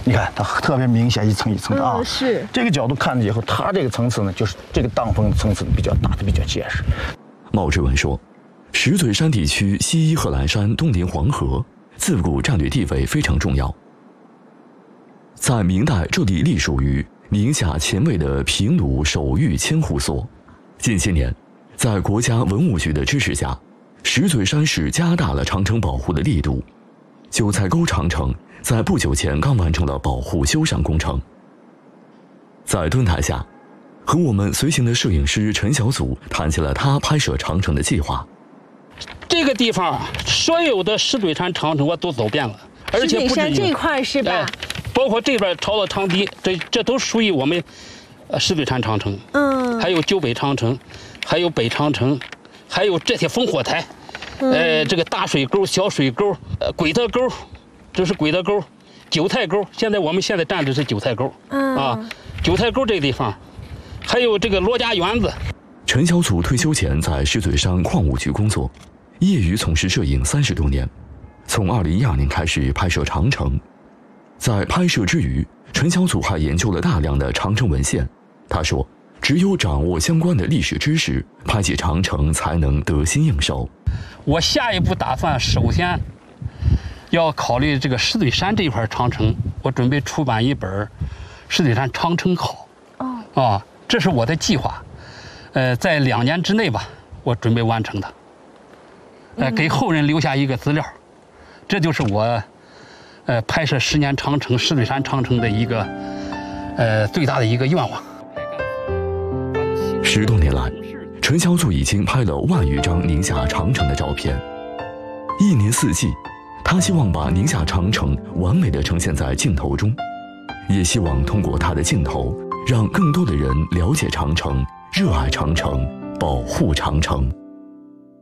你看它特别明显，一层一层的啊。 是。这个角度看了以后，它这个层次呢，就是这个荡风层次比较大的，比较结实。 毛志文说，石嘴山地区西依贺兰山，东临黄河，自古战略地位非常重要。在明代，这里隶属于宁夏前卫的平鲁守御千户所。近些年，在国家文物局的支持下，石嘴山市加大了长城保护的力度。韭菜沟长城在不久前刚完成了保护修缮工程。在墩台下，和我们随行的摄影师陈小祖谈起了他拍摄长城的计划。 这个地方所有的石嘴山长城我都走遍了，而且不止这块是吧？ 包括这边朝到长堤，这都属于我们石嘴山长城。还有九北长城，还有北长城，还有这些烽火台。这个大水沟、小水沟，鬼子沟，这是鬼子沟，韭菜沟。我们现在站的是韭菜沟。韭菜沟这个地方，还有这个罗家园子。 陈小祖退休前在石嘴山矿务局工作，业余从事摄影30多年。从2012年开始拍摄长城，在拍摄之余，陈小祖还研究了大量的长城文献。他说，只有掌握相关的历史知识，拍起长城才能得心应手。 我下一步打算首先要考虑这个石嘴山这块长城，我准备出版一本《石嘴山长城考》。这是我的计划。在2年之内吧，我准备完成它。给后人留下一个资料。这就是我拍摄10年长城石嘴山长城的一个最大的一个愿望。 10多年来，陈小祖已经拍了10000余张宁夏长城的照片。一年四季，他希望把宁夏长城完美地呈现在镜头中，也希望通过他的镜头，让更多的人了解长城，热爱长城，保护长城。